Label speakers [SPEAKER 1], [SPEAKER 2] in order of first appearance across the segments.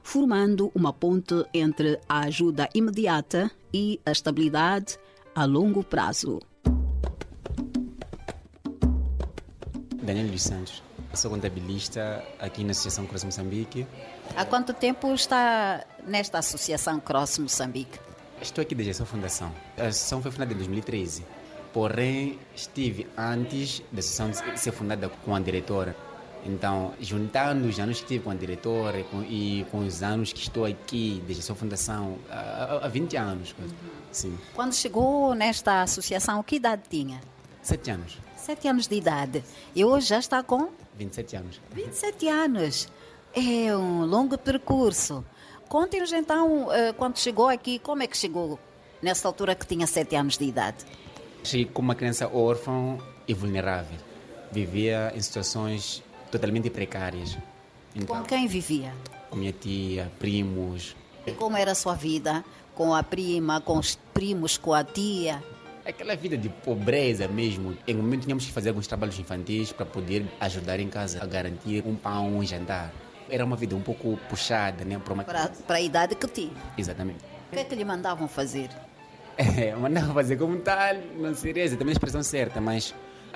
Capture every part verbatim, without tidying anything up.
[SPEAKER 1] formando uma ponte entre a ajuda imediata e a estabilidade a longo prazo.
[SPEAKER 2] Daniel dos Santos, sou contabilista aqui na Associação Cross Moçambique.
[SPEAKER 3] Há quanto tempo está nesta Associação Cross Moçambique?
[SPEAKER 2] Estou aqui desde a sua fundação. A associação foi fundada em dois mil e treze, porém estive antes da associação ser fundada com a diretora. Então, juntando os anos que estive com a diretora com, e com os anos que estou aqui desde a sua fundação, há, há vinte anos. Sim.
[SPEAKER 3] Quando chegou nesta associação, que idade tinha?
[SPEAKER 2] Sete anos.
[SPEAKER 3] Sete anos de idade. E hoje já está com?
[SPEAKER 2] vinte e sete anos.
[SPEAKER 3] vinte e sete anos. É um longo percurso. Conte-nos então, quando chegou aqui, como é que chegou nessa altura que tinha sete anos de idade?
[SPEAKER 2] Cheguei como uma criança órfã e vulnerável. Vivia em situações totalmente precárias.
[SPEAKER 3] Então, com quem vivia?
[SPEAKER 2] Com minha tia, primos.
[SPEAKER 3] E como era a sua vida? Com a prima, com os primos, com a tia?
[SPEAKER 2] Aquela vida de pobreza mesmo. Em um momento tínhamos que fazer alguns trabalhos infantis para poder ajudar em casa a garantir um pão, um jantar. Era uma vida um pouco puxada, né? Para, uma...
[SPEAKER 3] para, para a idade que tinha.
[SPEAKER 2] Exatamente.
[SPEAKER 3] O que é que lhe mandavam fazer?
[SPEAKER 2] É, mandavam fazer como tal, não seria exatamente a expressão certa, mas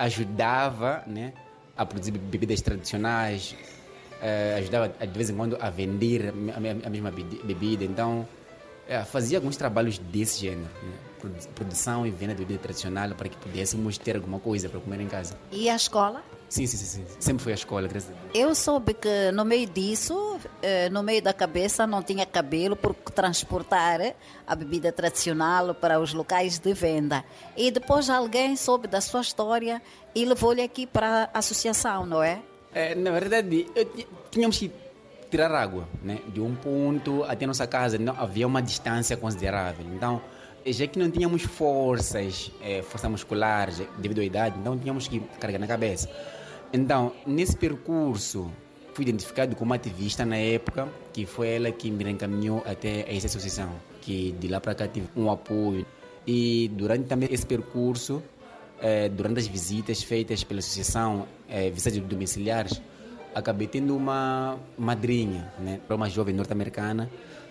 [SPEAKER 2] ajudava, né, a produzir bebidas tradicionais, eh, ajudava de vez em quando a vender a mesma bebida. Então, eh, fazia alguns trabalhos desse gênero, né? Produção e venda de bebida tradicional para que pudéssemos ter alguma coisa para comer em casa.
[SPEAKER 3] E a escola?
[SPEAKER 2] Sim, sim, sim, sim. Sempre foi a escola, graças a Deus.
[SPEAKER 3] Eu soube que no meio disso, no meio da cabeça, não tinha cabelo por transportar a bebida tradicional para os locais de venda. E depois alguém soube da sua história e levou-lhe aqui para a associação, não é?
[SPEAKER 2] É, na verdade, eu, tínhamos que tirar água, né? De um ponto até a nossa casa, não havia uma distância considerável. Então, já que não tínhamos forças, é, força muscular devido à idade, então tínhamos que carregar na cabeça. Então, nesse percurso, fui identificado como ativista na época, que foi ela que me encaminhou até essa associação, que de lá para cá tive um apoio. E durante também esse percurso, eh, durante as visitas feitas pela associação, eh, visitas domiciliares, acabei tendo uma madrinha, né, uma jovem norte-americana,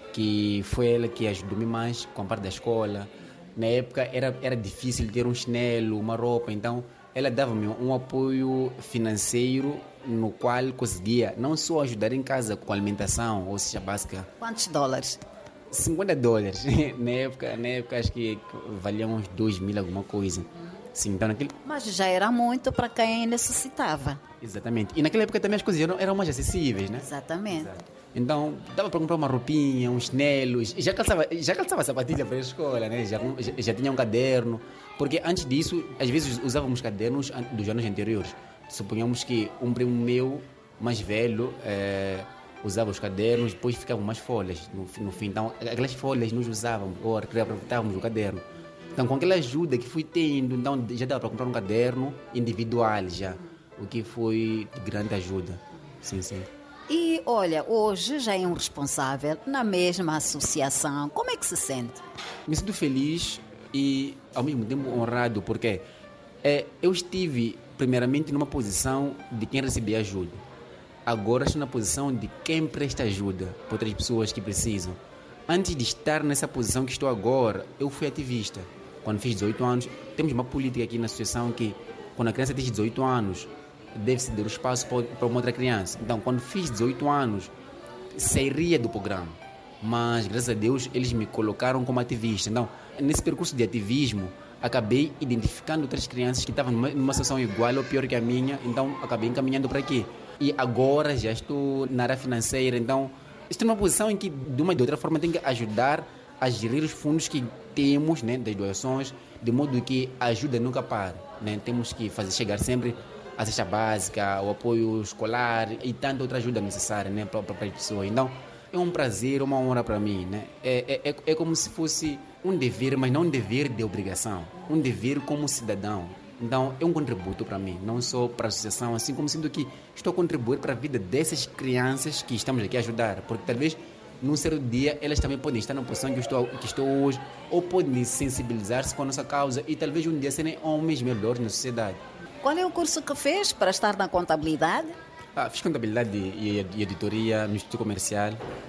[SPEAKER 2] que foi ela que ajudou-me mais com a parte da escola. Na época era, era difícil ter um chinelo, uma roupa, então ela dava-me um apoio financeiro no qual conseguia não só ajudar em casa com alimentação, ou seja, básica.
[SPEAKER 3] Quantos dólares?
[SPEAKER 2] cinquenta dólares. na, época, na época acho que valia uns dois mil alguma coisa. Sim, então naquele...
[SPEAKER 3] Mas já era muito para quem necessitava.
[SPEAKER 2] Exatamente. E naquela época também as coisas eram, eram mais acessíveis, né?
[SPEAKER 3] Exatamente.
[SPEAKER 2] Exato. Então, dava para comprar uma roupinha, uns chinelos, já calçava, já calçava sapatilha para a escola, né? já, já, já tinha um caderno, porque antes disso, às vezes usávamos cadernos dos anos anteriores. Suponhamos que um primo meu, mais velho, é, usava os cadernos, depois ficavam mais folhas no, no fim. Então, aquelas folhas nós usávamos, ou aproveitávamos o caderno. Então, com aquela ajuda que fui tendo, então já dava para comprar um caderno individual já, o que foi de grande ajuda. Sim, sim.
[SPEAKER 3] E, olha, hoje já é um responsável na mesma associação. Como é que se sente?
[SPEAKER 2] Me sinto feliz e, ao mesmo tempo, honrado, porque é, eu estive, primeiramente, numa posição de quem recebia ajuda. Agora estou na posição de quem presta ajuda para outras pessoas que precisam. Antes de estar nessa posição que estou agora, eu fui ativista. Quando fiz dezoito anos, temos uma política aqui na associação que, quando a criança tem dezoito anos, deve-se dar o espaço para uma outra criança. Então, quando fiz dezoito anos, sairia do programa. Mas, graças a Deus, eles me colocaram como ativista. Então, nesse percurso de ativismo, acabei identificando outras crianças que estavam numa, numa situação igual ou pior que a minha. Então, acabei encaminhando para aqui. E agora já estou na área financeira. Então, estou numa posição em que, de uma ou de outra forma, tenho que ajudar a gerir os fundos que temos, né, das doações, de modo que a ajuda nunca pare. Né? Temos que fazer chegar sempre a cesta básica, o apoio escolar e tanta outra ajuda necessária, né, para, para as pessoas. Então, é um prazer, uma honra para mim. Né? É, é, é como se fosse um dever, mas não um dever de obrigação, um dever como cidadão. Então, é um contributo para mim, não só para a associação, assim como sinto que estou a contribuir para a vida dessas crianças que estamos aqui a ajudar, porque talvez num certo dia elas também podem estar na posição que eu estou, que estou hoje, ou podem sensibilizar-se com a nossa causa e talvez um dia serem homens melhores na sociedade.
[SPEAKER 3] Qual é o curso que fez para estar na contabilidade?
[SPEAKER 2] Ah, fiz contabilidade e, e editoria no Instituto Comercial.